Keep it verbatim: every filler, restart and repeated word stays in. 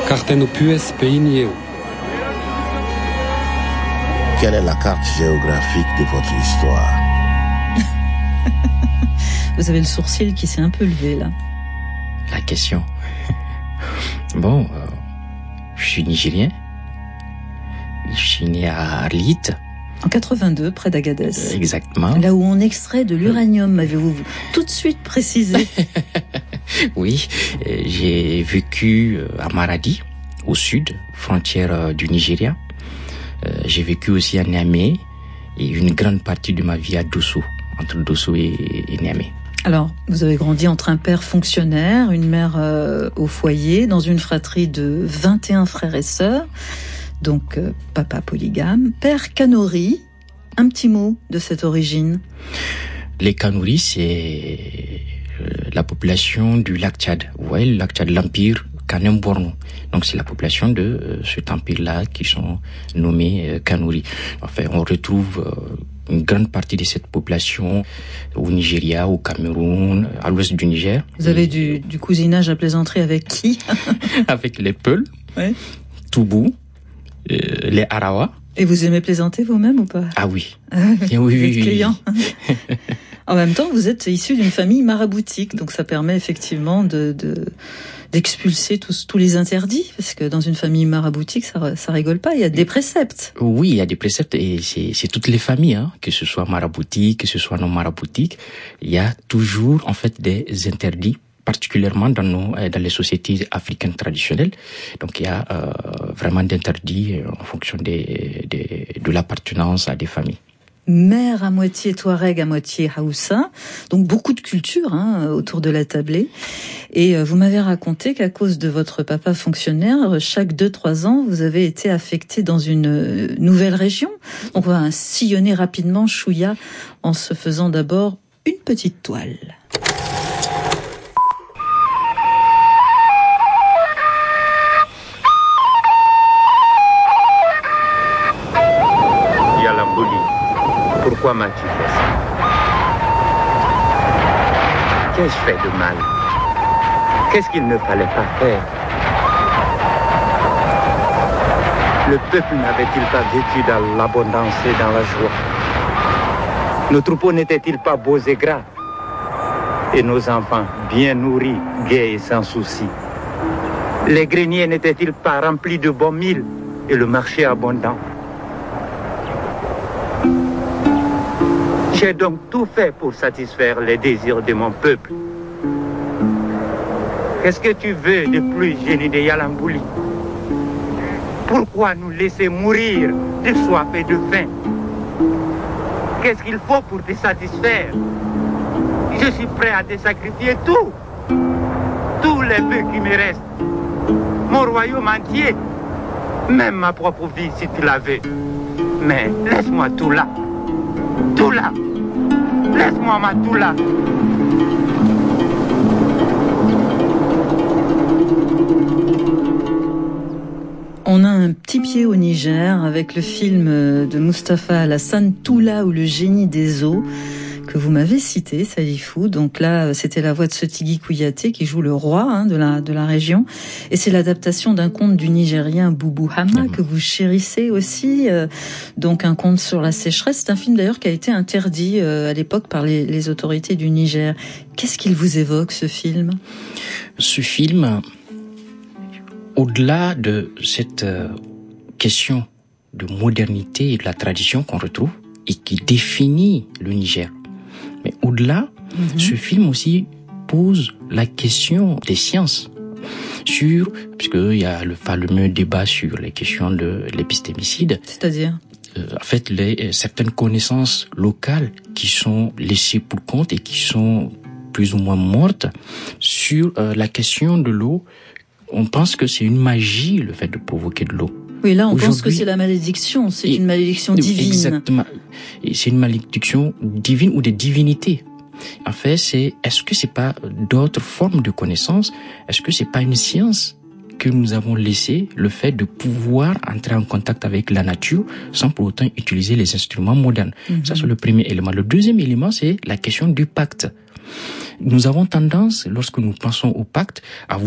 Cartenopues Peinio. Quelle est la carte géographique de votre histoire? Vous avez le sourcil qui s'est un peu levé, là. La question. Bon, euh, je suis nigérien. Je suis né à Arlit. En quatre-vingt-deux, près d'Agadez. Euh, exactement. Là où on extrait de l'uranium, m'avez-vous tout de suite précisé. Oui, euh, j'ai vécu à Maradi, au sud, frontière euh, du Nigeria. Euh, j'ai vécu aussi à Niamey et une grande partie de ma vie à Dosso, entre Dosso et, et Niamey. Alors, vous avez grandi entre un père fonctionnaire, une mère euh, au foyer, dans une fratrie de vingt et un frères et sœurs, donc euh, papa polygame, père Kanuri. Un petit mot de cette origine. Les Kanuri, c'est euh, la population du lac Tchad. Vous voyez, le lac Tchad, l'empire Kanem-Borno. Donc c'est la population de euh, cet empire-là qui sont nommés euh, Kanuri. Enfin, on retrouve euh, une grande partie de cette population au Nigeria, au Cameroun, à l'ouest du Niger. Vous avez du, du cousinage à plaisanterie avec qui? Avec les Peuls, ouais. Toubou, euh, les Arawa. Et vous aimez plaisanter vous-même ou pas? Ah oui. Ah, oui, oui, vous êtes oui, client. oui. En même temps, vous êtes issu d'une famille maraboutique, donc ça permet effectivement de, de d'expulser tous tous les interdits, parce que dans une famille maraboutique, ça ça rigole pas. Il y a des préceptes. Oui, il y a des préceptes et c'est c'est toutes les familles, hein, que ce soit maraboutique, que ce soit non maraboutique, il y a toujours en fait des interdits, particulièrement dans nos dans les sociétés africaines traditionnelles. Donc il y a euh, vraiment d'interdits en fonction des, des de l'appartenance à des familles. Mère à moitié Touareg, à moitié Haoussa, donc beaucoup de culture hein, autour de la tablée. Et vous m'avez raconté qu'à cause de votre papa fonctionnaire, chaque deux trois ans, vous avez été affecté dans une nouvelle région. Donc on va sillonner rapidement Chouya en se faisant d'abord une petite toile. Pourquoi m'as-tu fait ça? Qu'ai-je fait de mal? Qu'est-ce qu'il ne fallait pas faire? Le peuple n'avait-il pas vécu dans l'abondance et dans la joie? Nos troupeaux n'étaient-ils pas beaux et gras? Et nos enfants bien nourris, gais et sans souci? Les greniers n'étaient-ils pas remplis de bons mil et le marché abondant? J'ai donc tout fait pour satisfaire les désirs de mon peuple. Qu'est-ce que tu veux de plus, génie de Yalambouli? Pourquoi nous laisser mourir de soif et de faim? Qu'est-ce qu'il faut pour te satisfaire? Je suis prêt à te sacrifier tout. Tous les vœux qui me restent. Mon royaume entier. Même ma propre vie si tu la veux. Mais laisse-moi tout là. Tout là. Laisse-moi ma tout là. On a un petit pied au Niger avec le film de Mustapha Alassane, Toula ou le génie des eaux, que vous m'avez cité, Salifou. Donc là, c'était la voix de Sotigui Kouyaté qui joue le roi hein, de la de la région, et c'est l'adaptation d'un conte du Nigérien Boubou Hama que vous chérissez aussi. Euh, donc un conte sur la sécheresse. C'est un film d'ailleurs qui a été interdit euh, à l'époque par les, les autorités du Niger. Qu'est-ce qu'il vous évoque ce film? Ce film, au-delà de cette euh, question de modernité et de la tradition qu'on retrouve et qui définit le Niger. Mais au-delà, mm-hmm. ce film aussi pose la question des sciences sur, puisqu'il y a le fameux débat sur les questions de l'épistémicide. C'est-à-dire euh, en fait, les, certaines connaissances locales qui sont laissées pour compte et qui sont plus ou moins mortes sur euh, la question de l'eau. On pense que c'est une magie, le fait de provoquer de l'eau. Oui, là, on pense que c'est la malédiction, c'est une malédiction divine. Exactement. Et c'est une malédiction divine ou des divinités. En fait, c'est, est-ce que c'est pas d'autres formes de connaissances? Est-ce que c'est pas une science que nous avons laissé, le fait de pouvoir entrer en contact avec la nature sans pour autant utiliser les instruments modernes? Mm-hmm. Ça, c'est le premier élément. Le deuxième élément, c'est la question du pacte. Nous avons tendance, lorsque nous pensons au pacte, à